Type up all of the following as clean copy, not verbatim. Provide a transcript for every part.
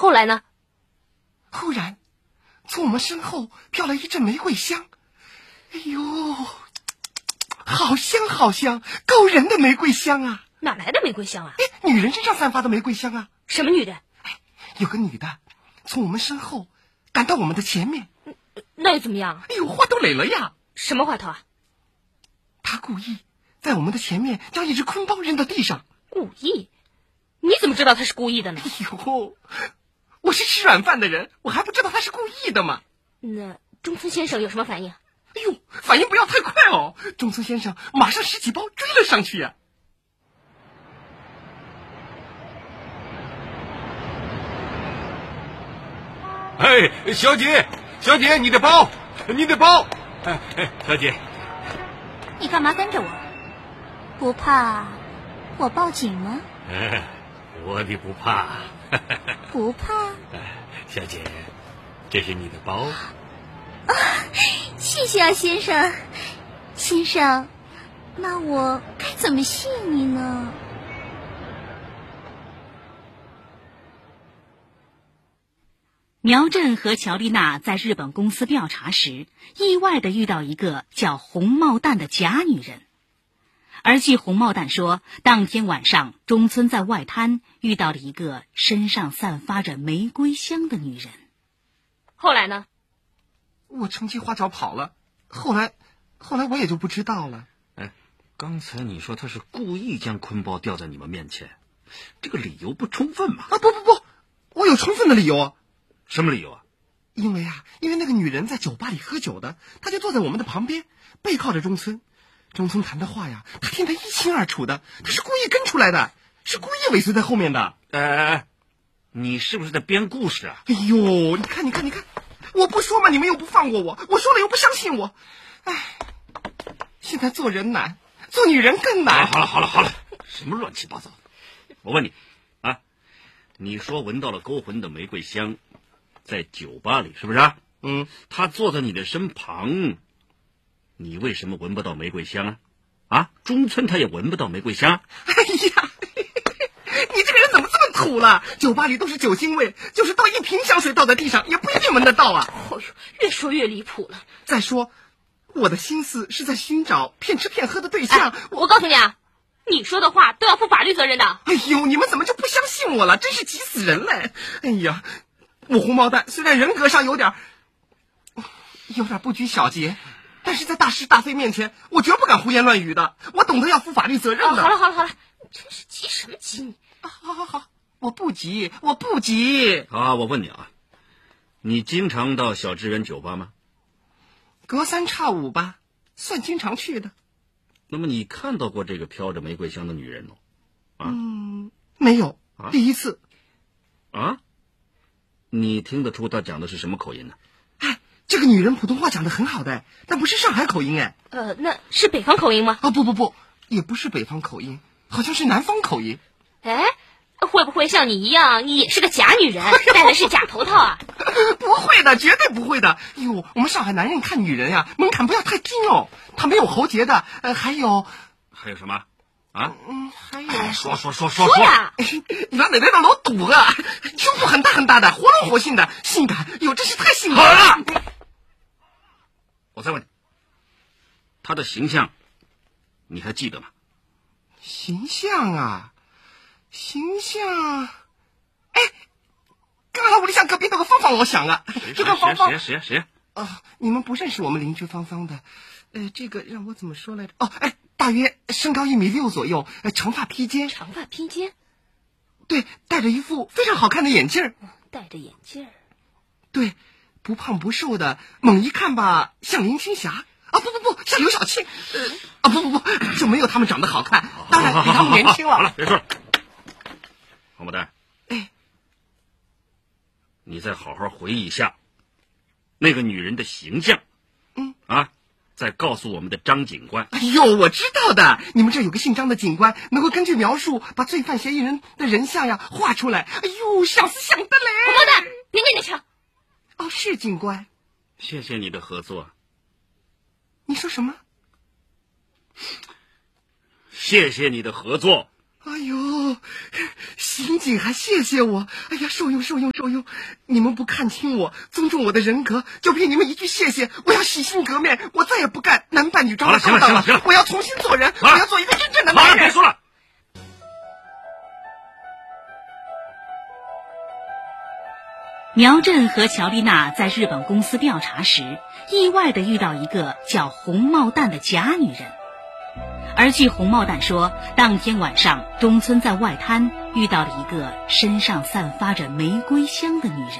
后来呢？ 忽然，从我们身后飘来一阵玫瑰香。哎呦，好香好香，勾人的玫瑰香啊！ 哪来的玫瑰香啊？ 女人身上散发的玫瑰香啊！ 什么女的？ 有个女的从我们身后赶到我们的前面。 那又怎么样？ 哎呦，话都垒了呀！ 什么话头啊？ 她故意在我们的前面将一只坤包扔到地上。 故意？你怎么知道他是故意的呢？ 哎呦，我是吃软饭的人，我还不知道他是故意的吗？ 那中村先生有什么反应？ 哎呦，反应不要太快哦！中村先生马上拾起包追了上去呀。 哎，小姐，小姐，你的包，你的包！哎，小姐， 你干嘛跟着我？不怕我报警吗？ 我的不怕。 不怕。 小姐，这是你的包。 谢谢啊，先生。先生，那我该怎么谢你呢？ 苗振和乔丽娜在日本公司调查时，意外地遇到一个叫红帽蛋的假女人。而据红帽蛋说，当天晚上中村在外滩遇到了一个身上散发着玫瑰香的女人。 后来呢？ 我乘机花脚跑了，后来我也就不知道了。 刚才你说他是故意将坤包吊在你们面前，这个理由不充分嘛？ 不，我有充分的理由啊。 什么理由啊？ 因为那个女人在酒吧里喝酒的，她就坐在我们的旁边，背靠着中村。中村谈的话呀，他听得一清二楚的，他是故意跟出来的，是故意尾随在后面的。 你是不是在编故事啊？ 哎呦，你看，我不说嘛，你们又不放过我，我说了又不相信我。哎，现在做人难，做女人更难。 好了，什么乱七八糟的？我问你啊，你说闻到了勾魂的玫瑰香，在酒吧里是不是啊？他坐在你的身旁，你为什么闻不到玫瑰香啊？中村他也闻不到玫瑰香。 哎呀，你这个人怎么这么土了？酒吧里都是酒精味，就是倒一瓶香水倒在地上，也不一定闻得到啊。 哎呦，越说越离谱了。 再说，我的心思是在寻找骗吃骗喝的对象。 我告诉你啊，你说的话都要负法律责任的。 哎呦，你们怎么就不相信我了？真是急死人了！哎呀，我红毛蛋虽然人格上有点不拘小节，但是在大是大非面前，我绝不敢胡言乱语的。我懂得要负法律责任的。 好了，真是急什么急你？ 好，我不急。 好，我问你啊，你经常到小职员酒吧吗？ 隔三差五吧，算经常去的。 那么你看到过这个飘着玫瑰香的女人吗？ 没有，第一次。 你听得出她讲的是什么口音呢？ 这个女人普通话讲得很好的，但不是上海口音哎。 那是北方口音吗？ 不，也不是北方口音，好像是南方口音。 哎，会不会像你一样，也是个假女人，戴的是假头套啊？ 不会的，绝对不会的。哟，我们上海男人看女人呀，门槛不要太低哦。她没有喉结的，还有什么？ 还有说呀！ 你把哪边的老堵啊？胸部很大很大的，活龙活性的，性感。哟，真是太性感了。 我再问你，她的形象你还记得吗？ 形象，哎，刚才我里想隔壁那个芳芳，我想啊，这个芳芳谁？ 你们不认识我们邻居芳芳的？这个让我怎么说来着？大约身高1.6米左右，长发披肩。 长发披肩？ 对，戴着一副非常好看的眼镜儿。 戴着眼镜儿？ 对，不胖不瘦的，猛一看吧，像林青霞。不，像刘晓庆。不，就没有他们长得好看，当然比他们年轻了。 好了，别说了。黄毛蛋，你再好好回忆一下那个女人的形象。再告诉我们的张警官。 哎呦，我知道的，你们这有个姓张的警官，能够根据描述把罪犯嫌疑人的人像画出来。哎呦，想死想的嘞！ 黄毛蛋，别念那枪。 是警官。 谢谢你的合作。 你说什么？ 谢谢你的合作。 哎呦，刑警还谢谢我，哎呀，受用受用受用！你们不看轻我，尊重我的人格，就凭你们一句谢谢，我要洗心革面，我再也不干男扮女装的勾当了。行了，我要重新做人，我要做一个真正的男人。 好了，别说了。 苗振和乔丽娜在日本公司调查时，意外地遇到一个叫红帽蛋的假女人。而据红帽蛋说，当天晚上中村在外滩遇到了一个身上散发着玫瑰香的女人。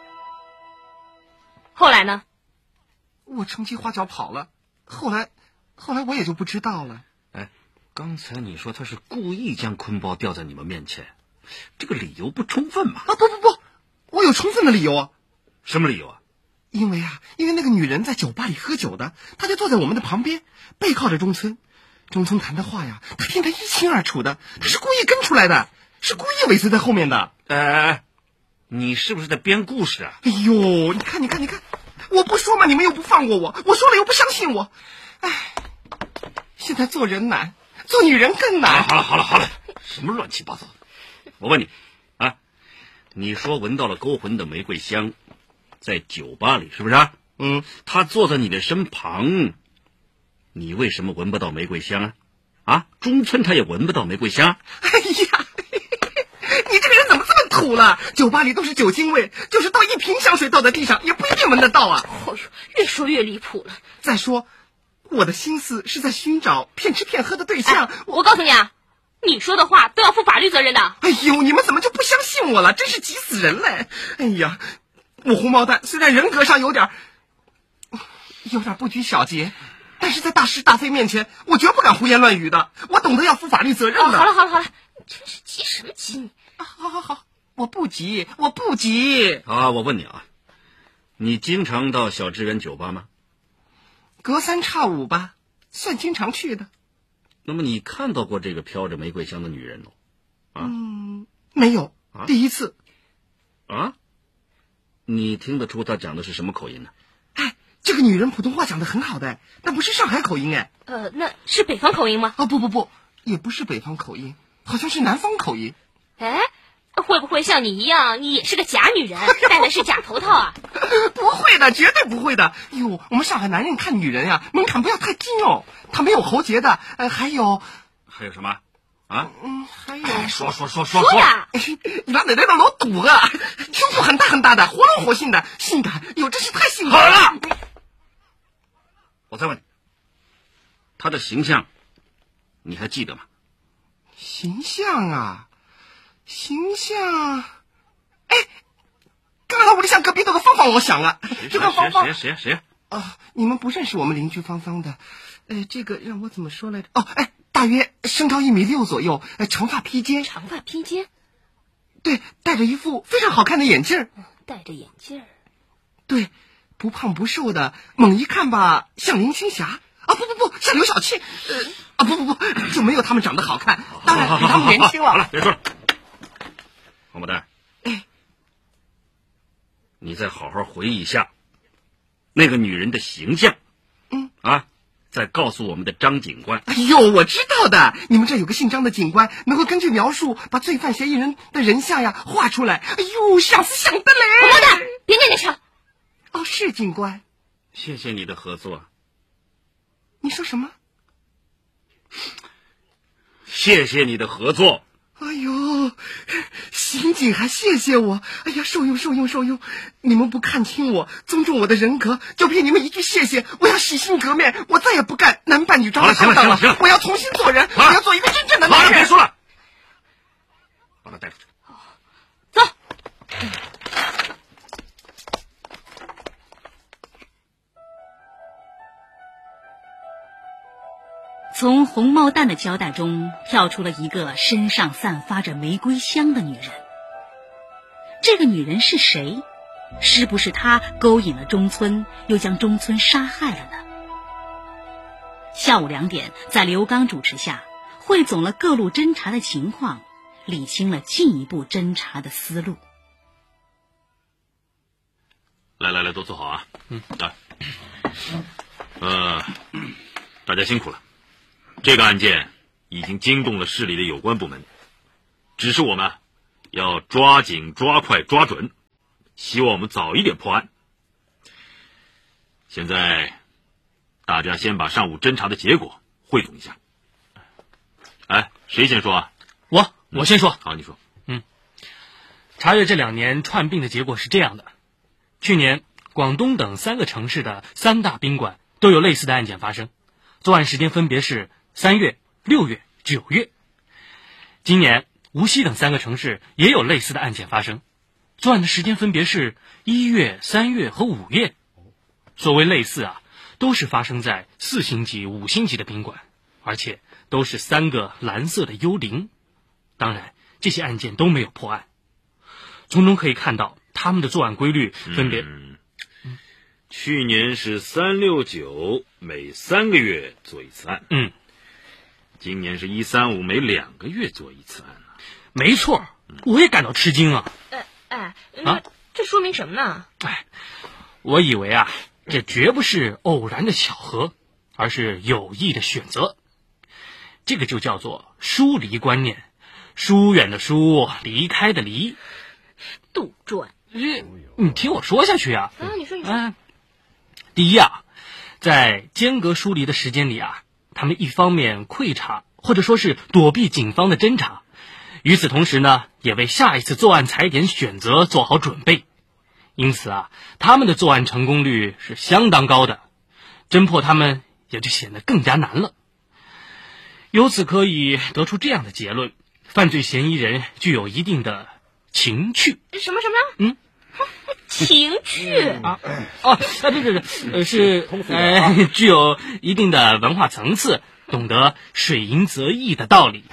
后来呢？ 我乘机花脚跑了，后来我也就不知道了。 哎，刚才你说他是故意将坤包吊在你们面前，这个理由不充分嘛？ 不，我有充分的理由啊。 什么理由啊？ 因为那个女人在酒吧里喝酒的，她就坐在我们的旁边，背靠着中村。中村谈的话呀，他听得一清二楚的，他是故意跟出来的，是故意尾随在后面的。 你是不是在编故事啊？ 哎呦，你看，我不说嘛，你们又不放过我，我说了又不相信我，哎，现在做人难，做女人更难。 好了，什么乱七八糟的？我问你啊，你说闻到了勾魂的玫瑰香，在酒吧里是不是啊？他坐在你的身旁。你为什么闻不到玫瑰香啊？中村他也闻不到玫瑰香。 哎呀，你这个人怎么这么土了？酒吧里都是酒精味，就是倒一瓶香水倒在地上，也不一定闻得到啊。 哎呦，越说越离谱了。 再说，我的心思是在寻找骗吃骗喝的对象。 我告诉你啊，你说的话都要负法律责任的。 哎呦，你们怎么就不相信我了？真是急死人了！哎呀，我红毛蛋虽然人格上有点不拘小节。但是在大是大非面前，我绝不敢胡言乱语的。我懂得要负法律责任的。 好了，真是急什么急你？ 好，我不急。 啊，我问你啊，你经常到小职员酒吧吗？ 隔三差五吧，算经常去的。 那么你看到过这个飘着玫瑰香的女人哦？ 没有，第一次。 啊？你听得出她讲的是什么口音呢？ 这个女人普通话讲得很好的，但不是上海口音哎。 那是北方口音吗？ 不，也不是北方口音，好像是南方口音。 哎，会不会像你一样，你也是个假女人，戴的是假头套啊？ 不会的，绝对不会的。哟，我们上海男人看女人呀，门槛不要太低哦。他没有喉结的，还有什么？啊？ 还有说呀！ 你把奶奶的老堵啊，胸部很大的，活龙活性的，性感，哟，真是太性感了。 我再问你，他的形象你还记得吗？ 形象，哎，刚才我就想隔壁那个芳芳，我想了，这个芳芳谁你们不认识我们邻居芳芳的？这个让我怎么说来着？大约身高1.6米左右，长发披肩。 长发披肩？ 对，戴着一副非常好看的眼镜。 戴着眼镜？ 对，不胖不瘦的，猛一看吧像林青霞。不，像刘晓庆。不，就没有他们长得好看，当然比他们年轻了。 好了，别说了。王八蛋，你再好好回忆一下那个女人的形象。再告诉我们的张警官。 哎呦，我知道的，你们这有个姓张的警官，能够根据描述把罪犯嫌疑人的人像呀画出来。哎呦，想死想得嘞！ 王八蛋，别念念声。 是警官。 谢谢你的合作。 你说什么？ 谢谢你的合作。 哎呦，刑警还谢谢我，哎呀，受用！你们不看轻我，尊重我的人格，就凭你们一句谢谢，我要洗心革面，我再也不干男扮女装的勾当了。我要重新做人，我要做一个真正的男人。 好了，别说了，把他带出去。 走。 从红帽蛋的交代中跳出了一个身上散发着玫瑰香的女人。这个女人是谁？是不是她勾引了中村，又将中村杀害了呢？下午2点，在刘刚主持下，汇总了各路侦查的情况，理清了进一步侦查的思路。 来，都坐好啊。大家辛苦了。这个案件已经惊动了市里的有关部门，指示我们要抓紧、抓快、抓准，希望我们早一点破案。现在大家先把上午侦查的结果汇总一下。哎，谁先说啊？ 我先说。 好，你说。 查阅这2年串并的结果是这样的：去年广东等3个城市的3大宾馆都有类似的案件发生，作案时间分别是3月、6月、9月。今年无锡等3个城市也有类似的案件发生，作案的时间分别是1月、3月和5月。所谓类似都是发生在4星级、5星级的宾馆，而且都是3个蓝色的幽灵。当然，这些案件都没有破案。从中可以看到，他们的作案规律分别。 去年是3、6、9，每3个月做一次案。今年是1、3、5，每2个月做一次案。 没错，我也感到吃惊啊。 这说明什么呢？ 我以为这绝不是偶然的巧合，而是有意的选择。这个就叫做疏离观念，疏远的疏，离开的离。 杜撰。 你听我说下去你说。 第一在间隔疏离的时间里他们一方面窥察或者说是躲避警方的侦查，与此同时呢，也为下一次作案踩点选择做好准备。因此他们的作案成功率是相当高的，侦破他们也就显得更加难了。由此可以得出这样的结论：犯罪嫌疑人具有一定的情趣。 什么？情趣是具有一定的文化层次，懂得水银则溢的道理。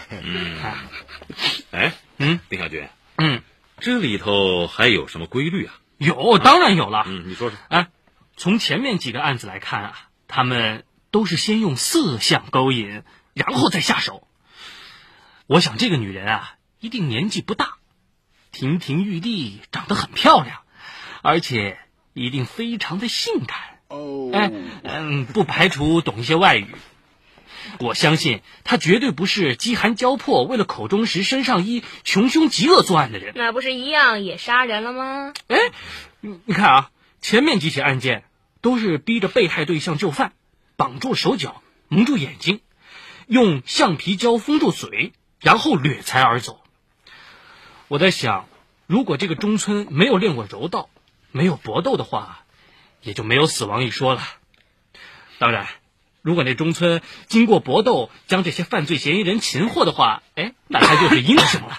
丁小军，这里头还有什么规律啊？ 有，当然有了。 你说说。 从前面几个案子来看他们都是先用色相勾引，然后再下手。我想这个女人一定年纪不大，亭亭玉立，长得很漂亮，而且一定非常的性感。不排除懂一些外语。我相信她绝对不是饥寒交迫，为了口中食身上衣，穷凶极恶作案的人。 那不是一样也杀人了吗？ 你看前面几起案件都是逼着被害对象就范，绑住手脚，蒙住眼睛，用橡皮胶封住嘴，然后掠财而走。我在想，如果这个中村没有练过柔道，没有搏斗的话，也就没有死亡一说了。当然，如果那中村经过搏斗将这些犯罪嫌疑人擒获的话，那他就是英雄了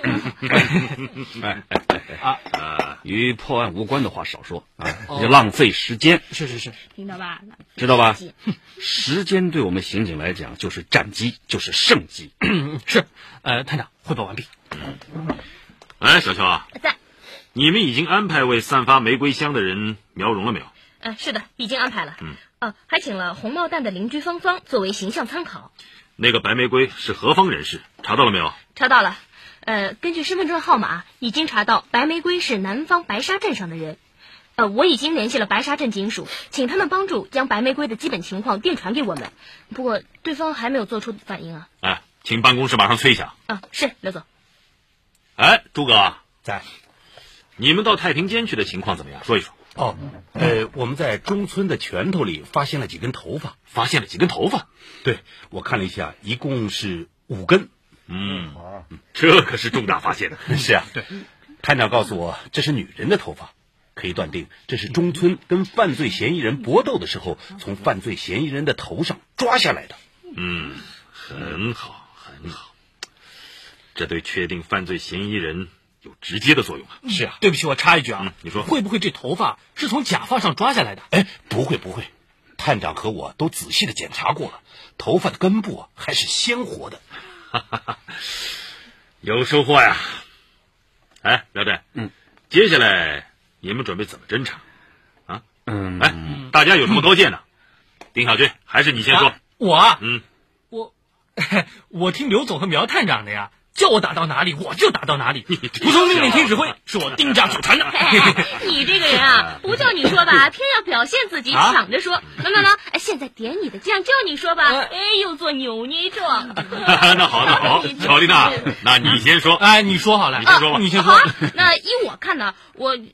与破案无关的话少说就浪费时间。 是， 听到吧？ 知道吧？时间对我们刑警来讲就是战机，就是胜机。 是，探长汇报完毕。 小乔在。 你们已经安排为散发玫瑰香的人描容了没有？ 是的，已经安排了。还请了红帽弹的邻居芳芳作为形象参考。 那个白玫瑰是何方人士？查到了没有？ 查到了。根据身份证号码，已经查到白玫瑰是南方白沙镇上的人。我已经联系了白沙镇警署，请他们帮助将白玫瑰的基本情况电传给我们。不过对方还没有做出反应请办公室马上催一下。 是，刘总。 朱哥在。 你们到太平间去的情况怎么样？说一说。 我们在中村的拳头里发现了几根头发。 发现了几根头发？ 对，我看了一下，一共是5根。 这可是重大发现。 是啊，对。探长告诉我，这是女人的头发，可以断定这是中村跟犯罪嫌疑人搏斗的时候从犯罪嫌疑人的头上抓下来的。 很好。这对确定犯罪嫌疑人有直接的作用。 是啊，对不起，我插一句你说会不会这头发是从假发上抓下来的？ 不会，探长和我都仔细的检查过了，头发的根部还是鲜活的。 有收获呀。苗寨，接下来你们准备怎么侦查？大家有什么高见呢？丁小军，还是你先说。 我听刘总和苗探长的呀， 叫我打到哪里我就打到哪里，服从命令听指挥是我丁家祖传的。 你这个人啊，不叫你说吧，偏要表现自己，抢着说。能，现在点你的将叫你说吧，又做扭捏状。 那好，乔丽娜，那你先说。 你说好了， 你先说吧。 你先说。 好啊，那依我看呢，